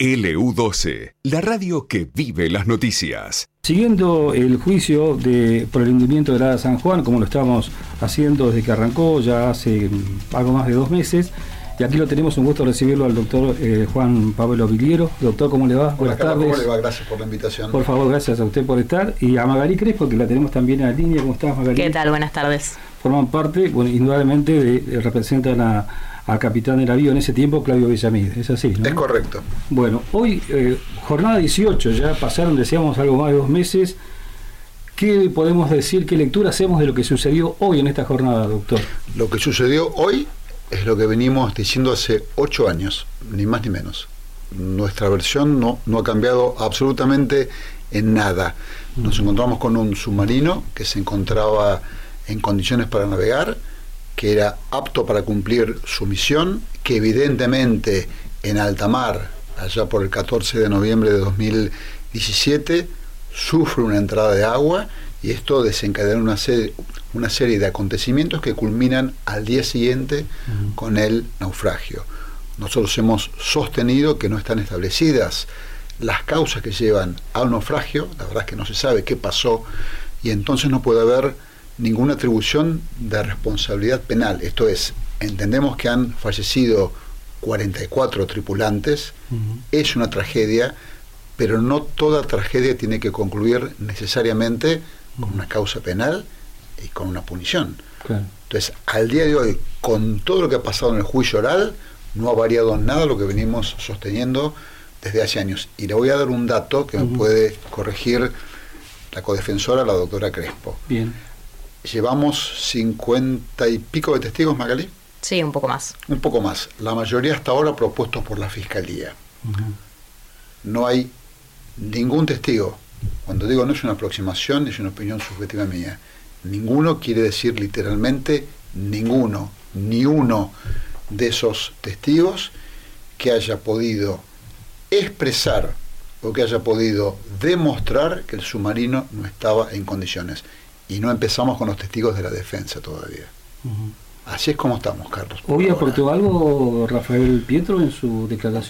LU12, la radio que vive las noticias. Siguiendo el juicio por el hundimiento de la San Juan, como lo estamos haciendo desde que arrancó, ya hace algo más de 2 meses, y aquí lo tenemos, un gusto recibirlo al doctor Juan Pablo Viliero. Doctor, ¿cómo le va? Hola, Buenas Carlos, tardes. ¿cómo le va? Gracias por la invitación. Por favor, gracias a usted por estar. Y a Magalí Crespo, que la tenemos también en la línea. ¿Cómo estás, Magalí? ¿Qué tal? Buenas tardes. Forman parte, bueno, indudablemente, representan al capitán del navío en ese tiempo, Claudio Villamil. ¿Es así, no? Es correcto. Bueno, hoy, jornada 18, ya pasaron, decíamos, algo más de 2 meses. ¿Qué podemos decir, qué lectura hacemos de lo que sucedió hoy en esta jornada, doctor? Lo que sucedió hoy es lo que venimos diciendo hace 8 años, ni más ni menos. Nuestra versión no ha cambiado absolutamente en nada. Nos encontramos con un submarino que se encontraba en condiciones para navegar, que era apto para cumplir su misión, que evidentemente en alta mar, allá por el 14 de noviembre de 2017, sufre una entrada de agua, y esto desencadena una serie de acontecimientos que culminan al día siguiente con el naufragio. Nosotros hemos sostenido que no están establecidas las causas que llevan al naufragio, la verdad es que no se sabe qué pasó, y entonces no puede haber ninguna atribución de responsabilidad penal. Esto es, entendemos que han fallecido 44 tripulantes, es una tragedia, pero no toda tragedia tiene que concluir necesariamente con una causa penal y con una punición. Claro. Entonces, al día de hoy, con todo lo que ha pasado en el juicio oral, no ha variado nada lo que venimos sosteniendo desde hace años. Y le voy a dar un dato que me puede corregir la codefensora, la doctora Crespo. Bien. Llevamos 50 y pico de testigos, Magalí. Sí, un poco más. Un poco más. La mayoría hasta ahora propuestos por la Fiscalía. No hay ningún testigo. Cuando digo no es una aproximación, es una opinión subjetiva mía. Ninguno quiere decir literalmente ninguno, ni uno de esos testigos que haya podido expresar o que haya podido demostrar que el submarino no estaba en condiciones. Y no empezamos con los testigos de la defensa todavía. Así es como estamos, Carlos. ¿Hoy aportó algo Rafael Pietro en su declaración?